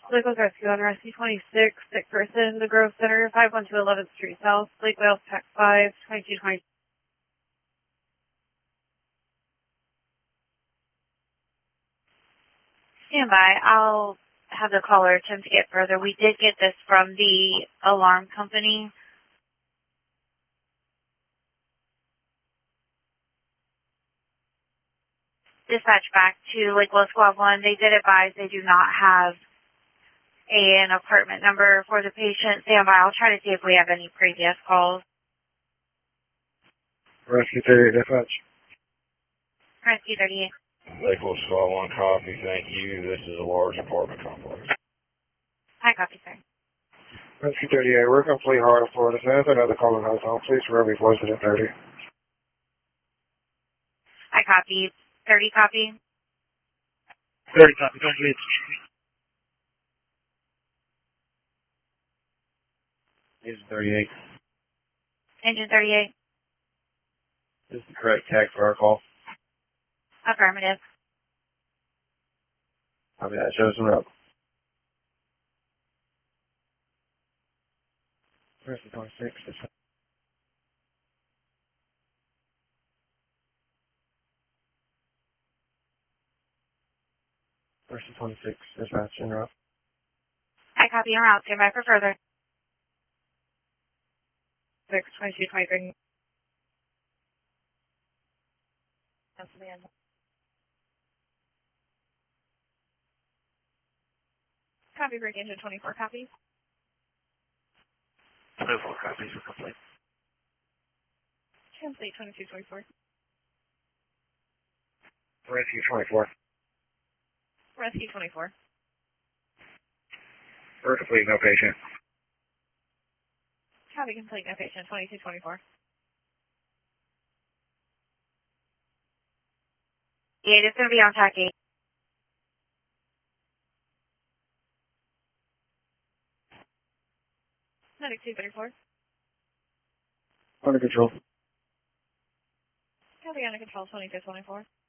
Lakewood Rescue on Rescue 26, sick person, the Grove Center, 512 11th Street South, Lake Wales, Tech 5, 2220. Stand by. I'll have the caller attempt to get further. We did get this from the alarm company. Dispatch back to Lakeville Squad 1. They did advise they do not have an apartment number for the patient. Stand by. I'll try to see if we have any previous calls. Rescue 38, dispatch. Rescue 38. Lakeville Squad 1, copy, thank you. This is a large apartment complex. Hi, copy, sir. Rescue 38, we're complete heart of Florida. Send us another call in house home. Please remember we voiced it at 30. I copy. 30 copy. 30 copy, don't leave. Engine 38. Engine 38. This is the correct tag for our call. Affirmative. Copy that. Show us some up. Rescue 26, dispatch. Rescue 26, dispatch, interrupt. I copy en route. Stand by for further. 6, 22, 23. Copy, break engine 24 copies. 24 copies are complete. Translate 22, 24. Rescue 24. Rescue 24. We're complete, no patient. Copy complete, no patient, 22, 24. Yeah, it's going to be on tack 8. Medic 234. Under control. Copy under control, 22, 24.